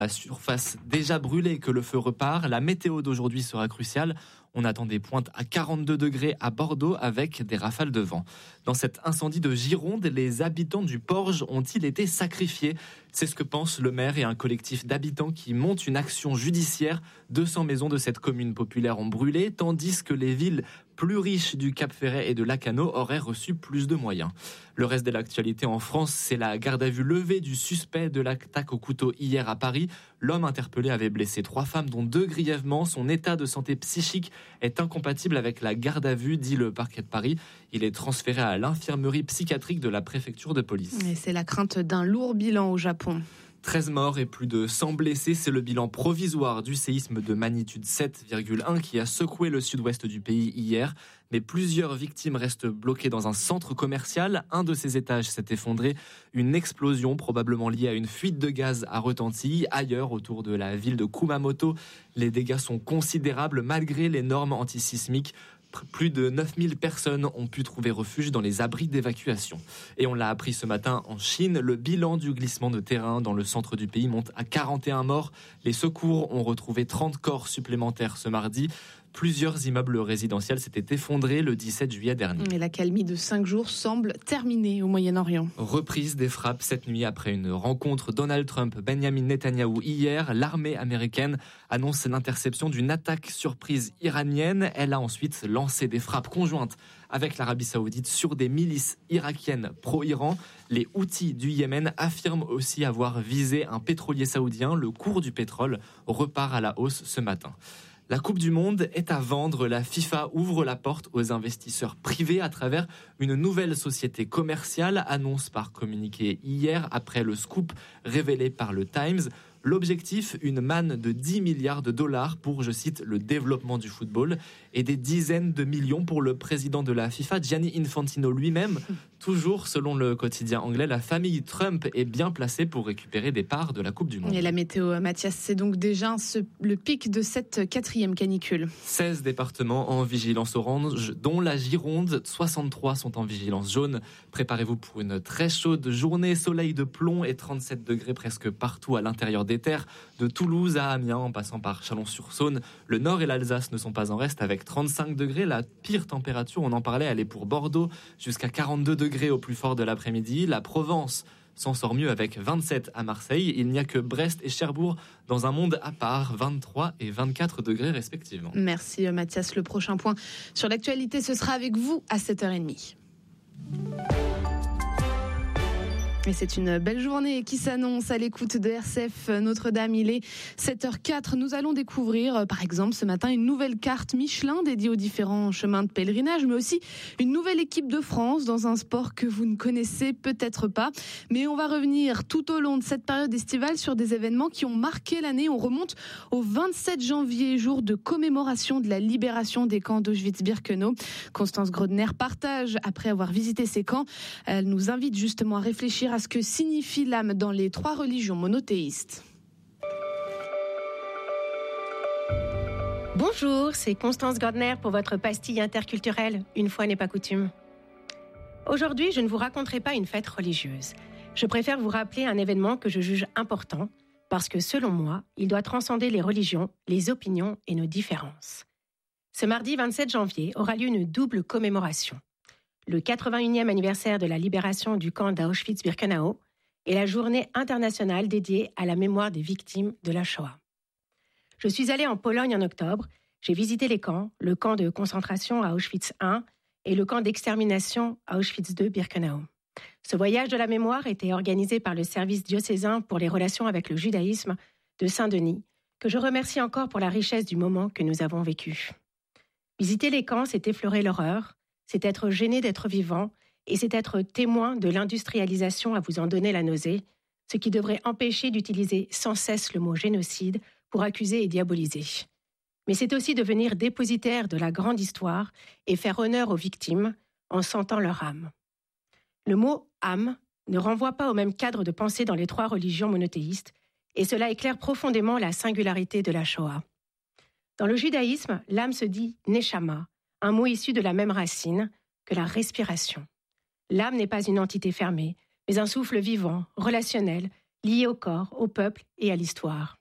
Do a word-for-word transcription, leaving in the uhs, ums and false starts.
La surface déjà brûlée que le feu repart. La météo d'aujourd'hui sera cruciale. On attend des pointes à quarante-deux degrés à Bordeaux avec des rafales de vent. Dans cet incendie de Gironde, les habitants du Porge ont-ils été sacrifiés ? C'est ce que pensent le maire et un collectif d'habitants qui montent une action judiciaire. deux cents maisons de cette commune populaire ont brûlé, tandis que les villes plus riches du Cap-Ferret et de Lacanau auraient reçu plus de moyens. Le reste de l'actualité en France, c'est la garde à vue levée du suspect de l'attaque au couteau hier à Paris. L'homme interpellé avait blessé trois femmes, dont deux grièvement. Son état de santé psychique est incompatible avec la garde à vue, dit le parquet de Paris. Il est transféré à l'infirmerie psychiatrique de la préfecture de police. Et c'est la crainte d'un lourd bilan au Japon. treize morts et plus de cent blessés, c'est le bilan provisoire du séisme de magnitude sept virgule un qui a secoué le sud-ouest du pays hier. Mais plusieurs victimes restent bloquées dans un centre commercial. Un de ses étages s'est effondré. Une explosion probablement liée à une fuite de gaz a retenti. Ailleurs, autour de la ville de Kumamoto, les dégâts sont considérables malgré les normes antisismiques. Plus de neuf mille personnes ont pu trouver refuge dans les abris d'évacuation. Et on l'a appris ce matin en Chine, le bilan du glissement de terrain dans le centre du pays monte à quarante et un morts. Les secours ont retrouvé trente corps supplémentaires ce mardi. Plusieurs immeubles résidentiels s'étaient effondrés le dix-sept juillet dernier. Et l'accalmie de cinq jours semble terminée au Moyen-Orient. Reprise des frappes cette nuit après une rencontre Donald Trump-Benjamin Netanyahou hier. L'armée américaine annonce l'interception d'une attaque surprise iranienne. Elle a ensuite lancé des frappes conjointes avec l'Arabie Saoudite sur des milices irakiennes pro-Iran. Les Houthis du Yémen affirment aussi avoir visé un pétrolier saoudien. Le cours du pétrole repart à la hausse ce matin. La Coupe du Monde est à vendre. La FIFA ouvre la porte aux investisseurs privés à travers une nouvelle société commerciale, annonce par communiqué hier après le scoop révélé par le Times. L'objectif, une manne de dix milliards de dollars pour, je cite, le développement du football et des dizaines de millions pour le président de la FIFA, Gianni Infantino lui-même. Toujours selon le quotidien anglais, la famille Trump est bien placée pour récupérer des parts de la Coupe du Monde. Et la météo, Mathias, c'est donc déjà ce, le pic de cette quatrième canicule. seize départements en vigilance orange, dont la Gironde. soixante-trois sont en vigilance jaune. Préparez-vous pour une très chaude journée, soleil de plomb et trente-sept degrés presque partout à l'intérieur des terres. De Toulouse à Amiens, en passant par Chalon-sur-Saône. Le Nord et l'Alsace ne sont pas en reste avec trente-cinq degrés. La pire température, on en parlait, elle est pour Bordeaux, jusqu'à quarante-deux degrés au plus fort de l'après-midi. La Provence s'en sort mieux avec vingt-sept à Marseille. Il n'y a que Brest et Cherbourg dans un monde à part, vingt-trois et vingt-quatre degrés respectivement. Merci Mathias. Le prochain point sur l'actualité, ce sera avec vous à sept heures trente. Et c'est une belle journée qui s'annonce à l'écoute de R C F Notre-Dame. Il est sept heures quatre. Nous allons découvrir, par exemple, ce matin, une nouvelle carte Michelin dédiée aux différents chemins de pèlerinage, mais aussi une nouvelle équipe de France dans un sport que vous ne connaissez peut-être pas. Mais on va revenir tout au long de cette période estivale sur des événements qui ont marqué l'année. On remonte au vingt-sept janvier, jour de commémoration de la libération des camps d'Auschwitz-Birkenau. Constance Grodner partage, après avoir visité ces camps, elle nous invite justement à réfléchir à ce que signifie l'âme dans les trois religions monothéistes. Bonjour, c'est Constance Grodner pour votre pastille interculturelle, une fois n'est pas coutume. Aujourd'hui, je ne vous raconterai pas une fête religieuse. Je préfère vous rappeler un événement que je juge important, parce que selon moi, il doit transcender les religions, les opinions et nos différences. Ce mardi vingt-sept janvier aura lieu une double commémoration. Le quatre-vingt-unième anniversaire de la libération du camp d'Auschwitz-Birkenau et la journée internationale dédiée à la mémoire des victimes de la Shoah. Je suis allée en Pologne en octobre, j'ai visité les camps, le camp de concentration à Auschwitz un et le camp d'extermination à Auschwitz deux Birkenau. Ce voyage de la mémoire était organisé par le service diocésain pour les relations avec le judaïsme de Saint-Denis, que je remercie encore pour la richesse du moment que nous avons vécu. Visiter les camps, c'est effleurer l'horreur, c'est être gêné d'être vivant et c'est être témoin de l'industrialisation à vous en donner la nausée, ce qui devrait empêcher d'utiliser sans cesse le mot génocide pour accuser et diaboliser. Mais c'est aussi devenir dépositaire de la grande histoire et faire honneur aux victimes en sentant leur âme. Le mot « âme » ne renvoie pas au même cadre de pensée dans les trois religions monothéistes et cela éclaire profondément la singularité de la Shoah. Dans le judaïsme, l'âme se dit « neshama », un mot issu de la même racine que la respiration. L'âme n'est pas une entité fermée, mais un souffle vivant, relationnel, liés au corps, au peuple et à l'histoire.